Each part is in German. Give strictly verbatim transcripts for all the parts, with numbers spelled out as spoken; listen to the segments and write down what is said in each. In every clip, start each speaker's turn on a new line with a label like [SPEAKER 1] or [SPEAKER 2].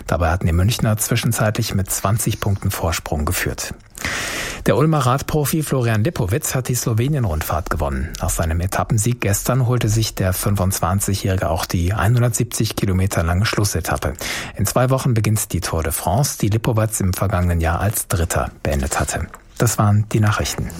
[SPEAKER 1] Dabei hatten die Münchner zwischenzeitlich mit zwanzig Punkten Vorsprung geführt. Der Ulmer Radprofi Florian Lipowitz hat die Slowenien-Rundfahrt gewonnen. Nach seinem Etappensieg gestern holte sich der fünfundzwanzigjährige auch die hundertsiebzig Kilometer lange Schlussetappe. In zwei Wochen beginnt die Tour de France, die Lipowitz im vergangenen Jahr als Dritter beendet hatte. Das waren die Nachrichten.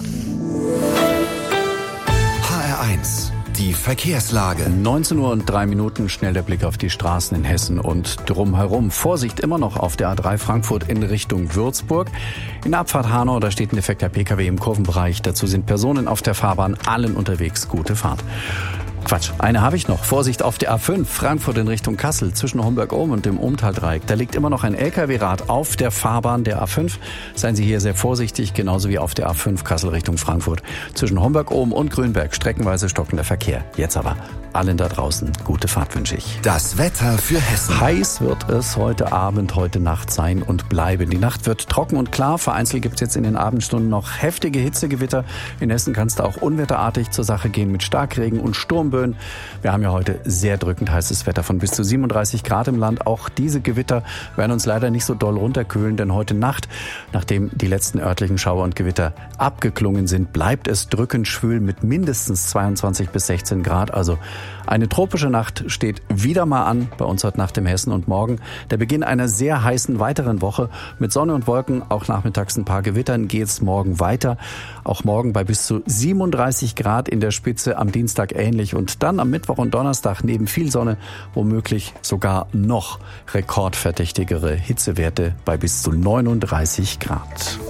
[SPEAKER 2] H R eins. Die Verkehrslage.
[SPEAKER 3] neunzehn Uhr und drei Minuten, schnell der Blick auf die Straßen in Hessen und drumherum. Vorsicht immer noch auf der A drei Frankfurt in Richtung Würzburg. In der Abfahrt Hanau, da steht ein defekter P K W im Kurvenbereich. Dazu sind Personen auf der Fahrbahn, allen unterwegs. Gute Fahrt. Quatsch, eine habe ich noch. Vorsicht auf der A fünf, Frankfurt in Richtung Kassel, zwischen Homberg-Ohm und dem Ohmtal-Dreieck. Da liegt immer noch ein L K W-Rad auf der Fahrbahn der A fünf. Seien Sie hier sehr vorsichtig, genauso wie auf der A fünf Kassel Richtung Frankfurt. Zwischen Homberg-Ohm und Grünberg streckenweise stockender Verkehr. Jetzt aber allen da draußen gute Fahrt wünsche ich.
[SPEAKER 2] Das Wetter für Hessen.
[SPEAKER 3] Heiß wird es heute Abend, heute Nacht sein und bleiben. Die Nacht wird trocken und klar. Vereinzelt gibt es jetzt in den Abendstunden noch heftige Hitzegewitter. In Hessen kann es da auch unwetterartig zur Sache gehen mit Starkregen und Sturmböen. Wir haben ja heute sehr drückend heißes Wetter von bis zu siebenunddreißig Grad im Land. Auch diese Gewitter werden uns leider nicht so doll runterkühlen, denn heute Nacht, nachdem die letzten örtlichen Schauer und Gewitter abgeklungen sind, bleibt es drückend schwül mit mindestens zweiundzwanzig bis sechzehn Grad. Also eine tropische Nacht steht wieder mal an bei uns heute Nacht im Hessen und morgen der Beginn einer sehr heißen weiteren Woche mit Sonne und Wolken, auch nachmittags ein paar Gewittern geht es morgen weiter. Auch morgen bei bis zu siebenunddreißig Grad in der Spitze, am Dienstag ähnlich und dann am Mittwoch und Donnerstag neben viel Sonne womöglich sogar noch rekordverdächtigere Hitzewerte bei bis zu neununddreißig Grad.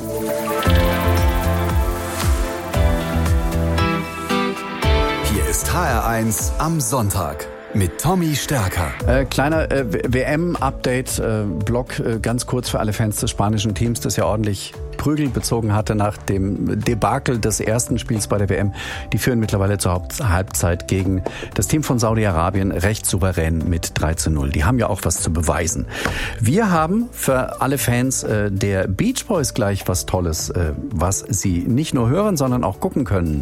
[SPEAKER 2] Ist H R eins am Sonntag mit Tommy Stärker.
[SPEAKER 3] Äh, kleiner äh, W M-Update-Block, äh, ganz kurz für alle Fans des spanischen Teams, das ja ordentlich Prügel bezogen hatte nach dem Debakel des ersten Spiels bei der W M. Die führen mittlerweile zur Halbzeit gegen das Team von Saudi-Arabien recht souverän mit drei zu null. Die haben ja auch was zu beweisen. Wir haben für alle Fans äh, der Beach Boys gleich was Tolles, äh, was sie nicht nur hören, sondern auch gucken können.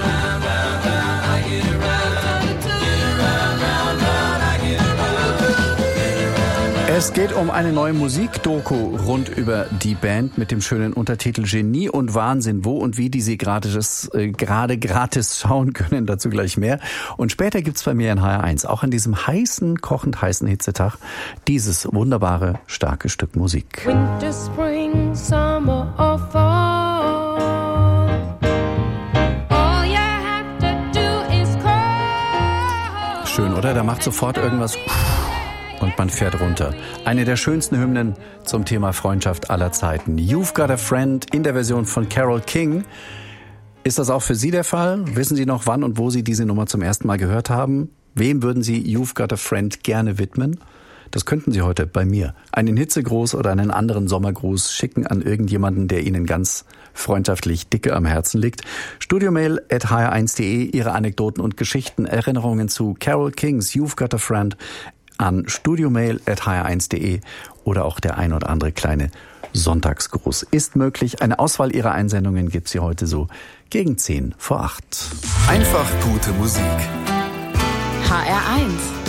[SPEAKER 3] Es geht um eine neue Musikdoku rund über die Band mit dem schönen Untertitel Genie und Wahnsinn, wo und wie die Sie gratis, äh, gerade gratis schauen können, dazu gleich mehr. Und später gibt's bei mir in H R eins, auch an diesem heißen, kochend heißen Hitzetag, dieses wunderbare, starke Stück Musik.
[SPEAKER 4] Winter, Spring, Summer or Fall. All you have to do is call.
[SPEAKER 3] Schön, oder? Da macht sofort irgendwas und man fährt runter. Eine der schönsten Hymnen zum Thema Freundschaft aller Zeiten. You've Got a Friend in der Version von Carole King. Ist das auch für Sie der Fall? Wissen Sie noch, wann und wo Sie diese Nummer zum ersten Mal gehört haben? Wem würden Sie You've Got a Friend gerne widmen? Das könnten Sie heute bei mir. Einen Hitzegruß oder einen anderen Sommergruß schicken an irgendjemanden, der Ihnen ganz freundschaftlich dicke am Herzen liegt. Studiomail at h r eins punkt d e, Ihre Anekdoten und Geschichten, Erinnerungen zu Carole Kings You've Got a Friend an studiomail at h r eins punkt d e oder auch der ein oder andere kleine Sonntagsgruß ist möglich. Eine Auswahl Ihrer Einsendungen gibt's hier heute so gegen zehn vor acht.
[SPEAKER 2] Einfach gute Musik.
[SPEAKER 5] H R eins